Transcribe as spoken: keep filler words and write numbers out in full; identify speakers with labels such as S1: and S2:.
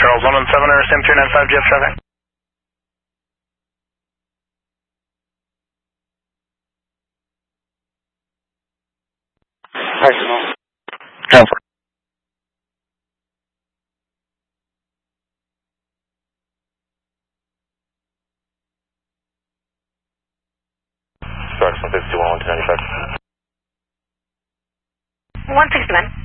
S1: Charles one one seven or Sim three nine five G F traffic.
S2: Personal.
S1: Transfer.
S3: Start one fifty-one, one two ninety-five.
S4: one sixty-one.